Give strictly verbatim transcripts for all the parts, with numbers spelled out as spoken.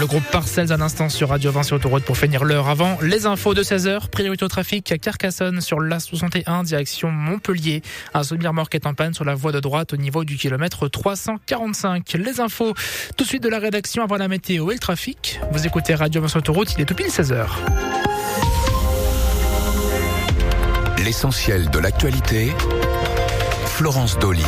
groupe Parcelles à l'instant sur Radio Vinci Autoroute pour finir l'heure avant les infos de seize heures. Priorité au trafic à Carcassonne sur l'A soixante et un direction Montpellier. Un semi-remorque est en panne sur la voie de droite au niveau du kilomètre trois cent quarante-cinq. Les infos tout de suite de la rédaction avant la météo et le trafic. Vous écoutez Radio Vinci Autoroute, il est tout pile seize heures. L'essentiel de l'actualité, Florence Dolly.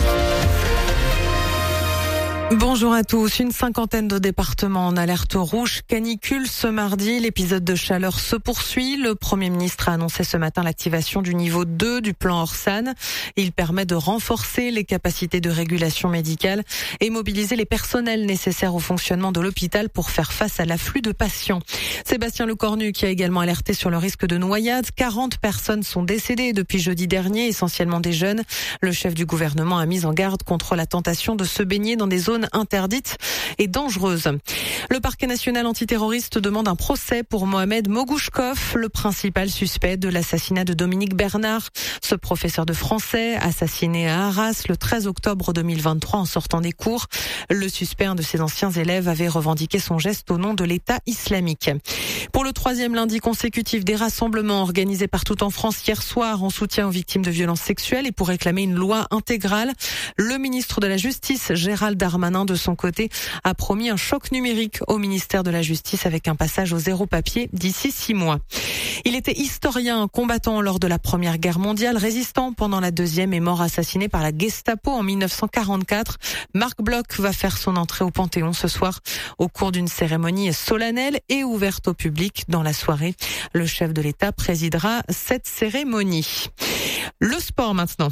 Bonjour à tous. Une cinquantaine de départements en alerte rouge canicule ce mardi. L'épisode de chaleur se poursuit. Le Premier ministre a annoncé ce matin l'activation du niveau deux du plan Orsan. Il permet de renforcer les capacités de régulation médicale et mobiliser les personnels nécessaires au fonctionnement de l'hôpital pour faire face à l'afflux de patients. Sébastien Lecornu qui a également alerté sur le risque de noyade. quarante personnes sont décédées depuis jeudi dernier, essentiellement des jeunes. Le chef du gouvernement a mis en garde contre la tentation de se baigner dans des zones interdite et dangereuse. Le parquet national antiterroriste demande un procès pour Mohamed Mogouchkov, le principal suspect de l'assassinat de Dominique Bernard. Ce professeur de français, assassiné à Arras le treize octobre deux mille vingt-trois en sortant des cours. Le suspect, un de ses anciens élèves, avait revendiqué son geste au nom de l'État islamique. Pour le troisième lundi consécutif, des rassemblements organisés partout en France hier soir en soutien aux victimes de violences sexuelles et pour réclamer une loi intégrale. Le ministre de la Justice, Gérald Darmanin, de son côté, a promis un choc numérique au ministère de la Justice avec un passage au zéro papier d'ici six mois. Il était historien, combattant lors de la Première Guerre mondiale, résistant pendant la Deuxième et mort assassiné par la Gestapo en mille neuf cent quarante-quatre. Marc Bloch va faire son entrée au Panthéon ce soir au cours d'une cérémonie solennelle et ouverte au public. Dans la soirée, le chef de l'État présidera cette cérémonie. Le sport maintenant.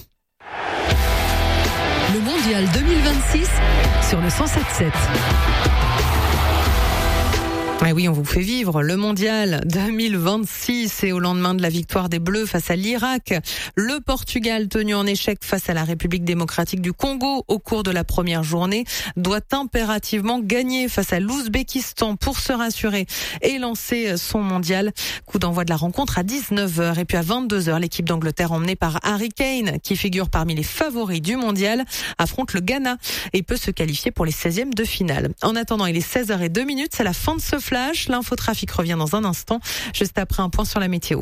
Le mondial deux mille vingt-six sur le cent sept sept. Ah oui, on vous fait vivre le mondial deux mille vingt-six et au lendemain de la victoire des Bleus face à l'Irak, le Portugal, tenu en échec face à la République démocratique du Congo au cours de la première journée, doit impérativement gagner face à l'Ouzbékistan pour se rassurer et lancer son mondial. Coup d'envoi de la rencontre à dix-neuf heures et puis à vingt-deux heures, l'équipe d'Angleterre emmenée par Harry Kane, qui figure parmi les favoris du mondial, affronte le Ghana et peut se qualifier pour les seizièmes de finale. En attendant, il est seize heures zéro deux, c'est la fin de ce flash. L'infotrafic revient dans un instant, juste après un point sur la météo.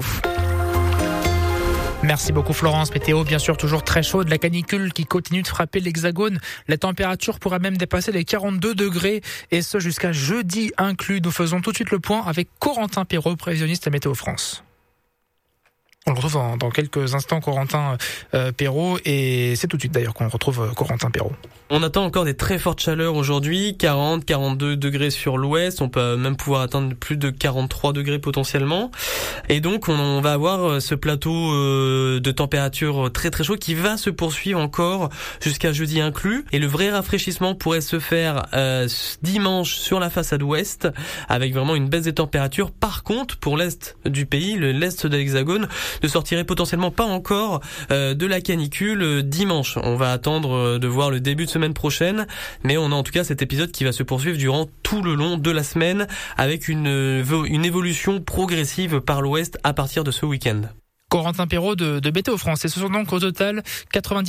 Merci beaucoup Florence. Météo bien sûr toujours très chaude, la canicule qui continue de frapper l'Hexagone. La température pourra même dépasser les quarante-deux degrés et ce jusqu'à jeudi inclus. Nous faisons tout de suite le point avec Corentin Perrault, prévisionniste à Météo France. On le retrouve dans, dans quelques instants, Corentin euh, Perrault, et c'est tout de suite d'ailleurs qu'on retrouve euh, Corentin Perrault. On attend encore des très fortes chaleurs aujourd'hui, quarante, quarante-deux degrés sur l'ouest, on peut même pouvoir atteindre plus de quarante-trois degrés potentiellement. Et donc on, on va avoir ce plateau euh, de température très très chaud qui va se poursuivre encore jusqu'à jeudi inclus. Et le vrai rafraîchissement pourrait se faire euh, dimanche sur la façade ouest, avec vraiment une baisse des températures. Par contre, pour l'est du pays, le, l'est de l'Hexagone, ne sortirait potentiellement pas encore euh, de la canicule euh, dimanche. On va attendre euh, de voir le début de semaine prochaine, mais on a en tout cas cet épisode qui va se poursuivre durant tout le long de la semaine avec une, euh, une évolution progressive par l'ouest à partir de ce week-end. Corentin Perrault de, de Météo France. Et ce sont donc au total quatre-vingt-dix